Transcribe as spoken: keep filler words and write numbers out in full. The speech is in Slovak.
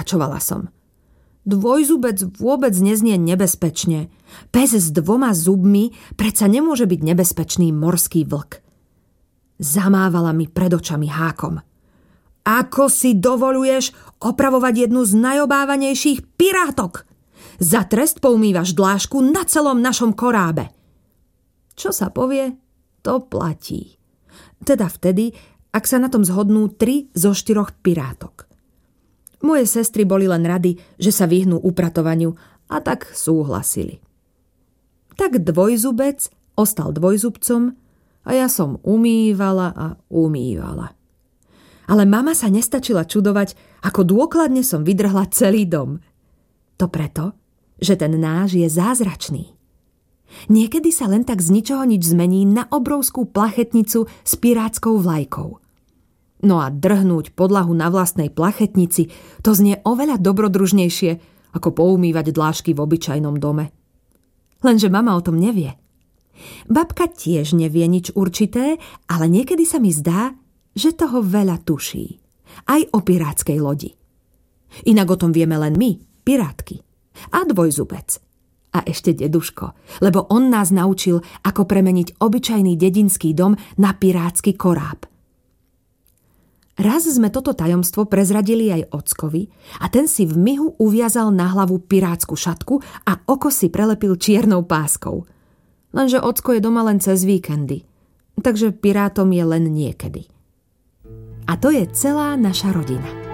pokračovala som. Dvojzubec vôbec neznie nebezpečne. Pes s dvoma zubmi predsa nemôže byť nebezpečný morský vlk. Zamávala mi pred očami hákom. Ako si dovoluješ opravovať jednu z najobávanejších pirátok? Za trest poumývaš dlášku na celom našom korábe. Čo sa povie, to platí. Teda vtedy, ak sa na tom zhodnú tri zo štyroch pirátok. Moje sestry boli len rady, že sa vyhnú upratovaniu a tak súhlasili. Tak dvojzubec ostal dvojzubcom a ja som umývala a umývala. Ale mama sa nestačila čudovať, ako dôkladne som vydrhla celý dom. To preto, že ten náš je zázračný. Niekedy sa len tak z ničoho nič zmení na obrovskú plachetnicu s pirátskou vlajkou. No a drhnúť podlahu na vlastnej plachetnici, to znie oveľa dobrodružnejšie, ako poumývať dlášky v obyčajnom dome. Lenže mama o tom nevie. Babka tiež nevie nič určité, ale niekedy sa mi zdá, že toho veľa tuší. Aj o pirátskej lodi. Inak o tom vieme len my, pirátky. A dvojzubec. A ešte deduško, lebo on nás naučil, ako premeniť obyčajný dedinský dom na pirátsky koráb. Raz sme toto tajomstvo prezradili aj ockovi a ten si v mihu uviazal na hlavu pirátsku šatku a oko si prelepil čiernou páskou. Lenže ocko je doma len cez víkendy, takže pirátom je len niekedy. A to je celá naša rodina.